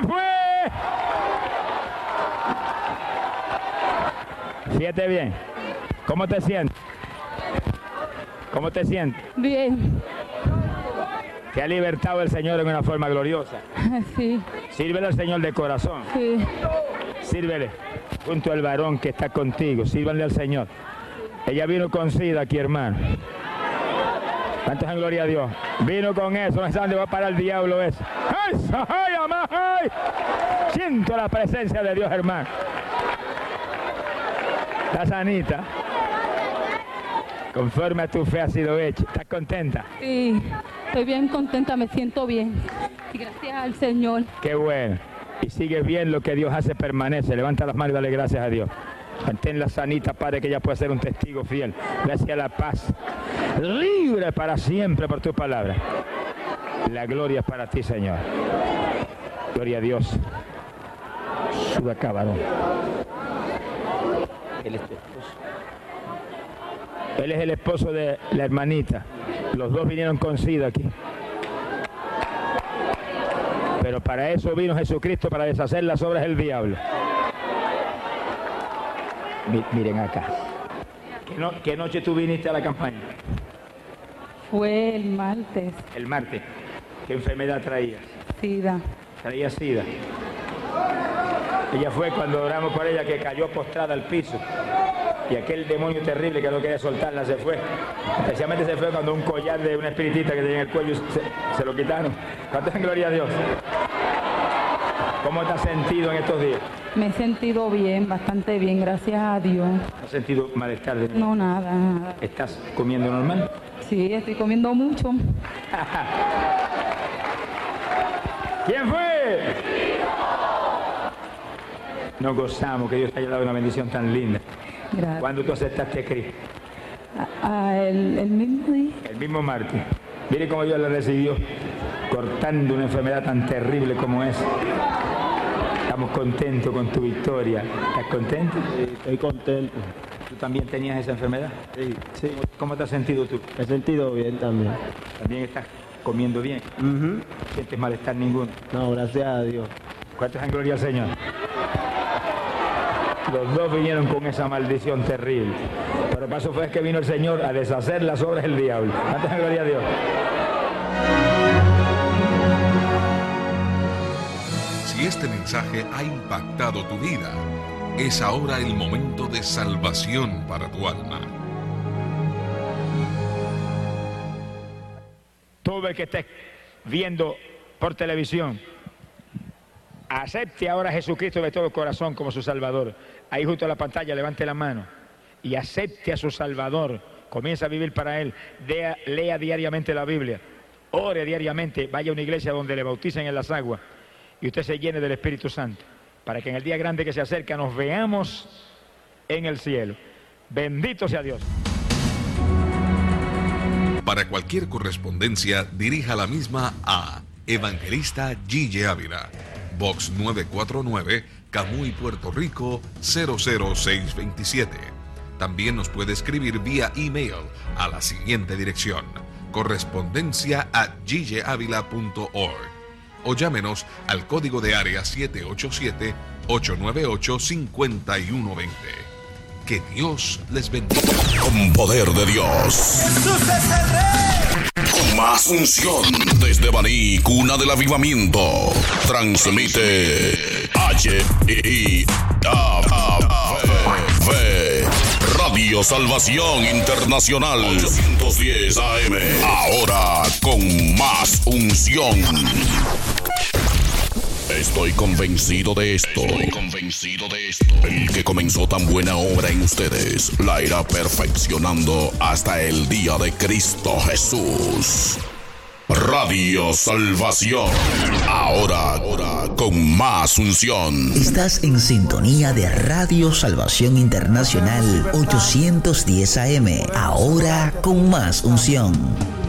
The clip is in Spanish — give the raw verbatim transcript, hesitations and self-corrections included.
¿Quién fue? Fíjate bien. ¿Cómo te sientes? ¿Cómo te sientes? Bien. Te ha libertado el Señor en una forma gloriosa. Sí. Sírvele al Señor de corazón. Sí. Sírvele junto al varón que está contigo. Sírvanle al Señor. Ella vino con sida aquí, hermano. ¿Cuántos en gloria a Dios? Vino con eso. No sé dónde va a parar el diablo eso. ¡Ay, ay, amá, ay! Siento la presencia de Dios, hermano. Está sanita. Conforme a tu fe ha sido hecho. ¿Estás contenta? Sí. Estoy bien contenta, me siento bien. Y gracias al Señor. Qué bueno. Y sigues bien, lo que Dios hace permanece. Levanta las manos y dale gracias a Dios. Manténla sanita, Padre, que ella pueda ser un testigo fiel. Gracias a la paz. Libre para siempre por tu palabra. La gloria es para ti, Señor. Gloria a Dios. Suda acá, varón. Él es tu esposo. Él es el esposo de la hermanita. Los dos vinieron con sida aquí. Pero para eso vino Jesucristo, para deshacer las obras del diablo. Miren acá. ¿Qué, no, ¿Qué noche tú viniste a la campaña? Fue el martes. El martes. ¿Qué enfermedad traías? Sida. Traía sida. Ella fue cuando oramos por ella que cayó postrada al piso. Y aquel demonio terrible que no quería soltarla se fue. Especialmente se fue cuando un collar de una espiritista que tenía en el cuello se, se lo quitaron. ¿Cuánto en gloria a Dios? ¿Cómo te has sentido en estos días? Me he sentido bien, bastante bien, gracias a Dios. ¿Has sentido malestar? De no, nada, nada. ¿Estás comiendo normal? Sí, estoy comiendo mucho. ¿Quién fue? Nos gozamos que Dios te haya dado una bendición tan linda. Gracias. ¿Cuándo tú aceptaste a Cristo? A, a el, el mismo día. El mismo martes. Mire cómo Dios la recibió, cortando una enfermedad tan terrible como esa. Estamos contentos con tu victoria. ¿Estás contento? Sí, estoy contento. ¿Tú también tenías esa enfermedad? Sí. Sí. ¿Cómo, cómo te has sentido tú? Me he sentido bien también. ¿También estás comiendo bien? Uh-huh. ¿No sientes malestar ninguno? No, gracias a Dios. ¿Cuántos en gloria al Señor? Los dos vinieron con esa maldición terrible. Pero paso fue que vino el Señor a deshacer las obras del diablo. ¿Cuántos en gloria a Dios? Si este mensaje ha impactado tu vida, es ahora el momento de salvación para tu alma. Todo el que esté viendo por televisión, acepte ahora a Jesucristo de todo corazón como su Salvador. Ahí junto a la pantalla, levante la mano y acepte a su Salvador. Comienza a vivir para Él. Lea, lea diariamente la Biblia. Ore diariamente. Vaya a una iglesia donde le bauticen en las aguas y usted se llene del Espíritu Santo, para que en el día grande que se acerca nos veamos en el cielo. Bendito sea Dios. Para cualquier correspondencia, dirija la misma a Evangelista Gille Ávila, Box nueve cuatro nueve, Camuy, Puerto Rico, cero cero seis veintisiete. También nos puede escribir vía email a la siguiente dirección: correspondencia arroba gilleavila punto org, o llámenos al código de área siete ocho siete, ocho nueve ocho, cinco uno dos cero. Que Dios les bendiga. Con poder de Dios. ¡Jesús es el Rey! Con más unción desde Baní, cuna del avivamiento. Transmite H I A V Radio Salvación Internacional ochocientos diez A M. Ahora con más unción. Estoy convencido de esto. Estoy convencido de esto. El que comenzó tan buena obra en ustedes la irá perfeccionando hasta el día de Cristo Jesús. Radio Salvación. Ahora, ahora con más unción. Estás en sintonía de Radio Salvación Internacional ochocientos diez A M. Ahora con más unción.